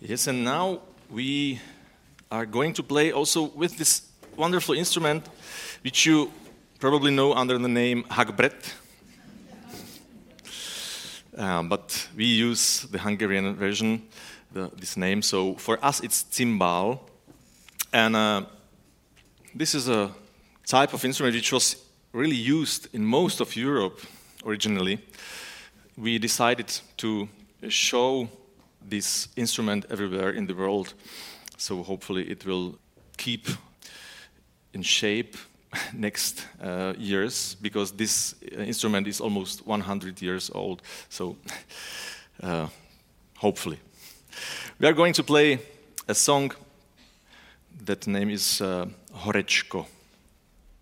Yes, and now we are going to play also with this wonderful instrument, which you probably know under the name hagbret. But we use the Hungarian version, this name. So for us, it's cymbal. And this is a type of instrument which was really used in most of Europe originally. We decided to show this instrument everywhere in the world. So hopefully it will keep in shape next years, because this instrument is almost 100 years old. So hopefully. We are going to play a song. That name is Horečko.